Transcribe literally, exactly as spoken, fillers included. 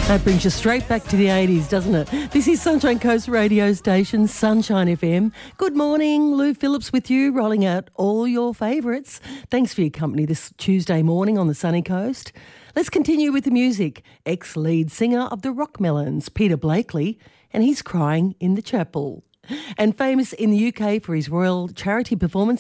That brings you straight back to the eighties, doesn't it? This is Sunshine Coast radio station, Sunshine F M. Good morning, Lou Phillips with you, rolling out all your favourites. Thanks for your company this Tuesday morning on the sunny coast. Let's continue with the music. Ex-lead singer of the Rockmelons, Peter Blakely, and he's crying in the chapel. And famous in the U K for his royal charity performance